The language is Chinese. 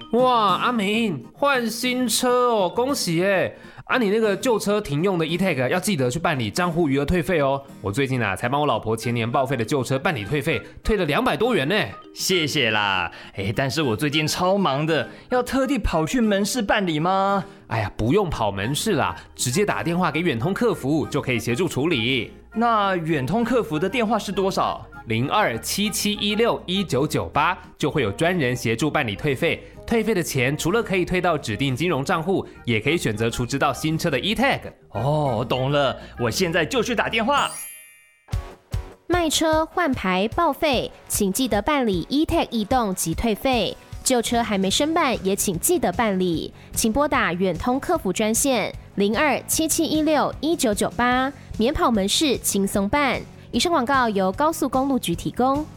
哇，阿明换新车哦，恭喜耶！啊，你那个旧车停用的 E-Tag 要记得去办理账户余额退费哦。我最近才帮我老婆前年报废的旧车办理退费，退了200多元呢。 谢谢啦，但是我最近超忙的，要特地跑去门市办理吗？ 哎呀，不用跑门市啦，直接打电话给远通客服就可以协助处理。 那远通客服的电话是多少 ？0277161998就会有专人协助办理退费。退费的钱除了可以退到指定金融账户，也可以选择储值到新车的 E-Tag。 哦，懂了，我现在就去打电话。 卖车、换牌、报废，请记得办理 E-Tag 异动及退费。旧车还没申办，也请记得办理。请拨打远通客服专线0277161998，免跑门市轻松办。以上广告由高速公路局提供。